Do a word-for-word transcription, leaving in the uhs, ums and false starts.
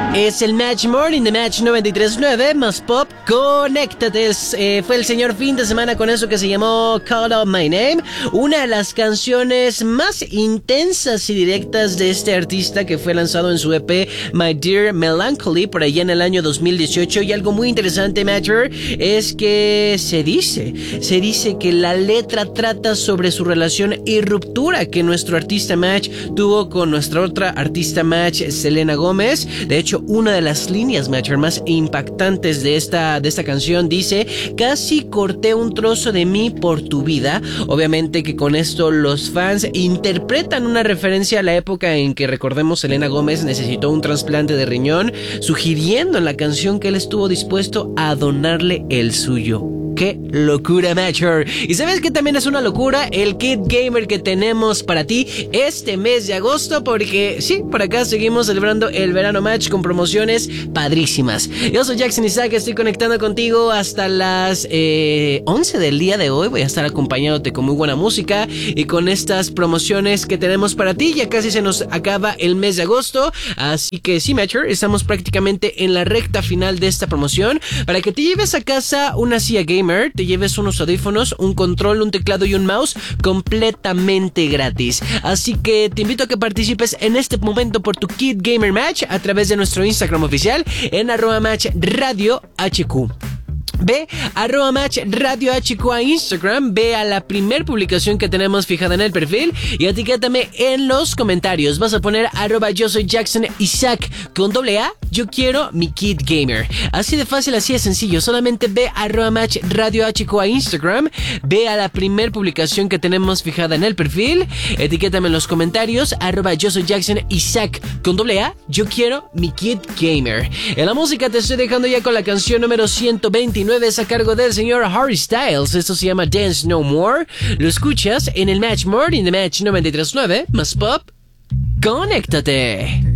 Es el Match Morning de Match noventa y tres punto nueve más Pop. Conéctate. Eh, fue el señor fin de semana con eso que se llamó Call Out My Name, una de las canciones más intensas y directas de este artista, que fue lanzado en su E P My Dear Melancholy por allá en el año dos mil dieciocho. Y algo muy interesante, Matcher, es que se dice, se dice que la letra trata sobre su relación y ruptura que nuestro artista Match tuvo con nuestra otra artista Match, Selena Gómez. De hecho, una de las líneas, Matcher, más impactantes de esta, de esta canción dice: casi corté un trozo de mí por tu vida. Obviamente que con esto los fans interpretan una referencia a la época en que, recordemos, Selena Gómez necesitó un trasplante de riñón, sugiriendo en la canción que él estuvo dispuesto a donarle el suyo. ¡Qué locura, Matcher! Y ¿sabes qué también es una locura? El Kid Gamer que tenemos para ti este mes de agosto, porque sí, por acá seguimos celebrando el verano Match con promociones padrísimas. Yo soy Jackson Isaac, estoy conectando contigo hasta las eh, once del día de hoy. Voy a estar acompañándote con muy buena música y con estas promociones que tenemos para ti. Ya casi se nos acaba el mes de agosto, así que sí, Matcher, estamos prácticamente en la recta final de esta promoción para que te lleves a casa una silla gamer, te lleves unos audífonos, un control, un teclado y un mouse completamente gratis. Así que te invito a que participes en este momento por tu Kid Gamer Match a través de nuestro Instagram oficial en arroba match radio hq. Ve arroba match radio hq a Instagram, ve a la primer publicación que tenemos fijada en el perfil y etiquétame en los comentarios. Vas a poner arroba yo soy Jackson Isaac con doble A, yo quiero mi Kid Gamer. Así de fácil, así de sencillo. Solamente ve arroba match radio hq a Instagram, ve a la primer publicación que tenemos fijada en el perfil, etiquétame en los comentarios arroba yo soy Jackson Isaac con doble A, yo quiero mi Kid Gamer. En la música te estoy dejando ya con la canción número ciento veintinueve, es a cargo del señor Harry Styles. Esto se llama Dance No More. Lo escuchas en el Match Morning de Match noventa y tres punto nueve más Pop. ¡Conéctate!